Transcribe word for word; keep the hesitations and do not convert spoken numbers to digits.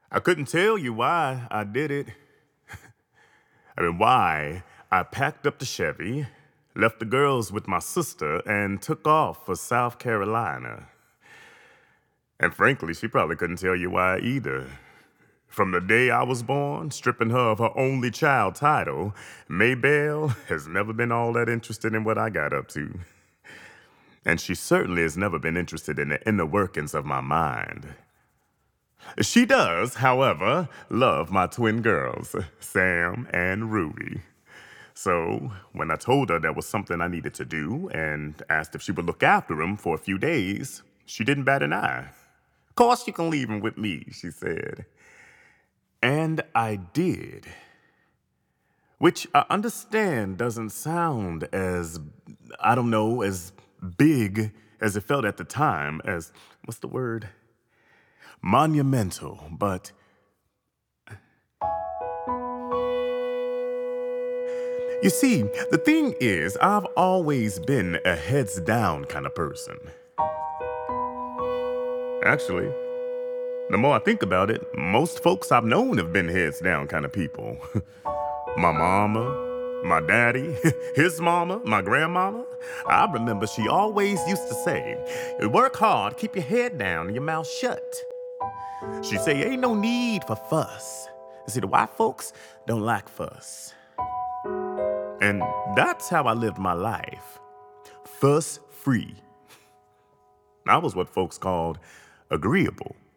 I couldn't tell you why I did it. I mean, why I packed up the Chevy, left the girls with my sister, and took off for South Carolina. And frankly, she probably couldn't tell you why either. From the day I was born, stripping her of her only child title, Maybelle has never been all that interested in what I got up to. And she certainly has never been interested in the inner workings of my mind. She does, however, love my twin girls, Sam and Ruby. So, when I told her there was something I needed to do and asked if she would look after them for a few days, she didn't bat an eye. Of course you can leave him with me, she said. And I did. Which I understand doesn't sound as, I don't know, as big as it felt at the time, as, what's the word? Monumental, but you see, the thing is, I've always been a heads down kind of person. Actually, the more I think about it, most folks I've known have been heads down kind of people. My mama, my daddy, his mama, my grandmama. I remember she always used to say, work hard, keep your head down and your mouth shut. She'd say, ain't no need for fuss. You see, the white folks don't like fuss. And that's how I lived my life. Fuss free. I was what folks called agreeable.